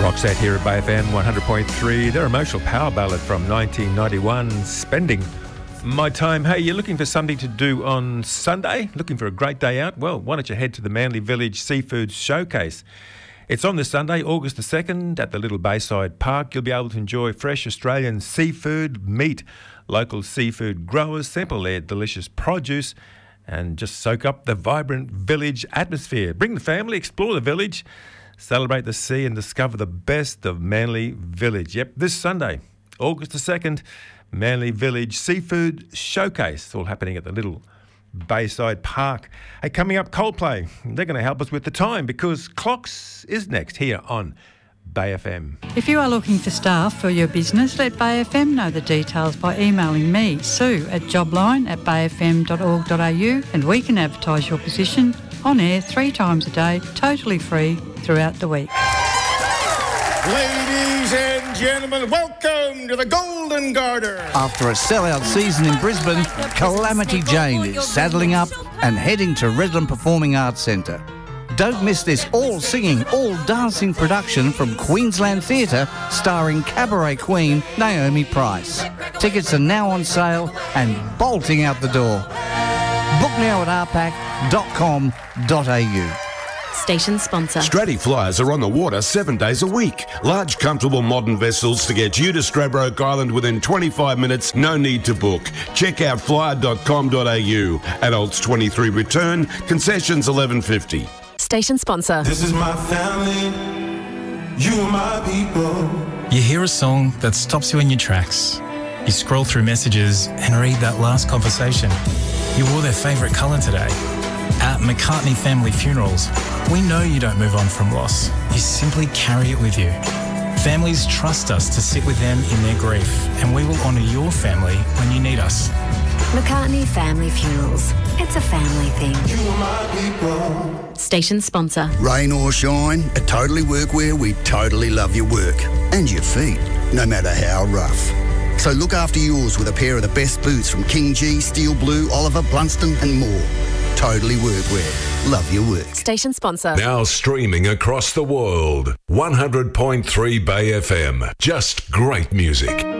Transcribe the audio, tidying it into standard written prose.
Roxette here at Bay FM 100.3. Their emotional power ballad from 1991, Spending My Time. Hey, you're looking for something to do on Sunday? Looking for a great day out? Well, why don't you head to the Manly Village Seafood Showcase? It's on this Sunday, August the 2nd, at the Little Bayside Park. You'll be able to enjoy fresh Australian seafood, meet local seafood growers, sample their delicious produce, and just soak up the vibrant village atmosphere. Bring the family, explore the village, celebrate the sea and discover the best of Manly Village. Yep, this Sunday, August the 2nd, Manly Village Seafood Showcase. It's all happening at the Little Bayside Park. Hey, coming up, Coldplay. They're going to help us with the time because Clocks is next here on Bay FM. If you are looking for staff for your business, let Bay FM know the details by emailing me, Sue, at jobline@bayfm.org.au, and we can advertise your position on air 3 times a day, totally free throughout the week. Ladies and gentlemen, welcome to the Golden Garter. After a sellout season in Brisbane, Calamity Jane is saddling up and heading to Redland Performing Arts Centre. Don't miss this all-singing, all-dancing production from Queensland Theatre starring cabaret queen Naomi Price. Tickets are now on sale and bolting out the door. Book now at rpac.com.au. Station sponsor. Stratty Flyers are on the water 7 days a week. Large, comfortable, modern vessels to get you to Stradbroke Island within 25 minutes. No need to book. Check out flyer.com.au. Adults 23 return. Concessions $11.50. Station sponsor. This is my family. You are my people. You hear a song that stops you in your tracks. You scroll through messages and read that last conversation. You wore their favourite colour today. At McCartney Family Funerals, we know you don't move on from loss. You simply carry it with you. Families trust us to sit with them in their grief, and we will honour your family when you need us. McCartney Family Funerals. It's a family thing. You are my people. Station sponsor. Rain or shine, at Totally Workwear, we totally love your work and your feet, no matter how rough. So look after yours with a pair of the best boots from King G, Steel Blue, Oliver, Blunston and more. Totally Workwear. Love your work. Station sponsor. Now streaming across the world. 100.3 Bay FM. Just great music.